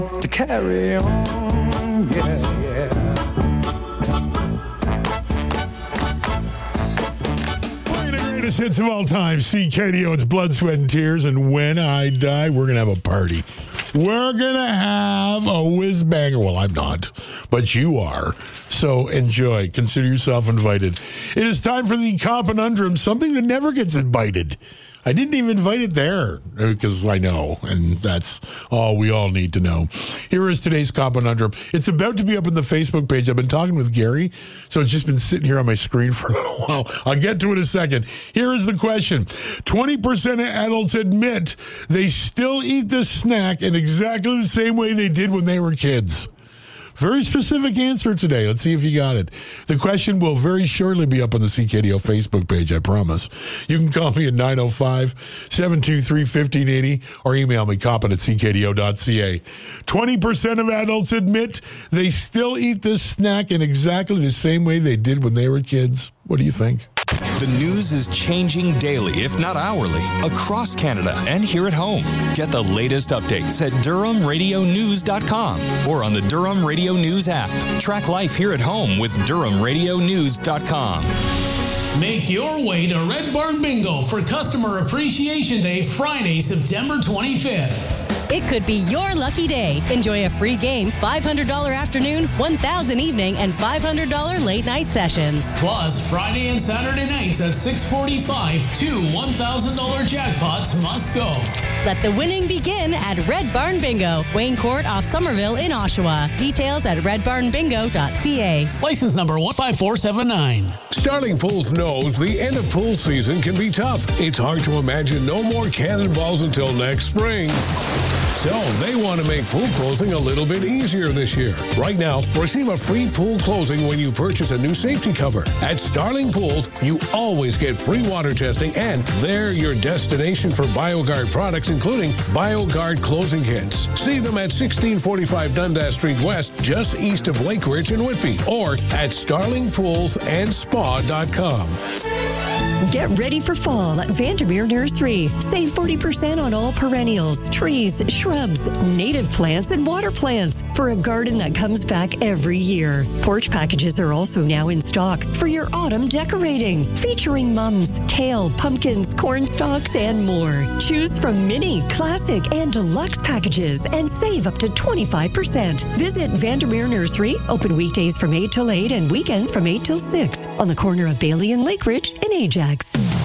to carry on, yeah. Playing the greatest hits of all time, CKDO, it's Blood, Sweat, and Tears, and when I die, we're going to have a party. We're going to have a whiz-banger. Well, I'm not, but you are. So enjoy. Consider yourself invited. It is time for the Conundrum, something that never gets invited. I didn't even invite it there because I know, and that's all we all need to know. Here is today's Conundrum. It's about to be up on the Facebook page. I've been talking with Gary, so it's just been sitting here on my screen for a little while. I'll get to it in a second. Here is the question. 20% of adults admit they still eat this snack in exactly the same way they did when they were kids. Very specific answer today. Let's see if you got it. The question will very shortly be up on the CKDO Facebook page, I promise. You can call me at 905-723-1580 or email me, coppin@ckdo.ca. 20% of adults admit they still eat this snack in exactly the same way they did when they were kids. What do you think? The news is changing daily, if not hourly, across Canada and here at home. Get the latest updates at DurhamRadioNews.com or on the Durham Radio News app. Track life here at home with DurhamRadioNews.com. Make your way to Red Barn Bingo for Customer Appreciation Day, Friday, September 25th. It could be your lucky day. Enjoy a free game, $500 afternoon, $1,000 evening, and $500 late night sessions. Plus, Friday and Saturday nights at 6:45, 2 $1,000 jackpots must go. Let the winning begin at Red Barn Bingo, Wayne Court off Somerville in Oshawa. Details at redbarnbingo.ca. License number 15479. Starling Pools knows the end of pool season can be tough. It's hard to imagine no more cannonballs until next spring. So they want to make pool closing a little bit easier this year. Right now, receive a free pool closing when you purchase a new safety cover. At Starling Pools, you always get free water testing, and they're your destination for BioGuard products, including BioGuard closing kits. See them at 1645 Dundas Street West, just east of Lake Ridge and Whitby, or at starlingpoolsandspa.com. Get ready for fall at Vandermeer Nursery. Save 40% on all perennials, trees, shrubs, native plants, and water plants for a garden that comes back every year. Porch packages are also now in stock for your autumn decorating, featuring mums, kale, pumpkins, corn stalks, and more. Choose from mini, classic, and deluxe packages and save up to 25%. Visit Vandermeer Nursery, open weekdays from 8 till 8 and weekends from 8 till 6 on the corner of Bailey and Lake Ridge in Ajax.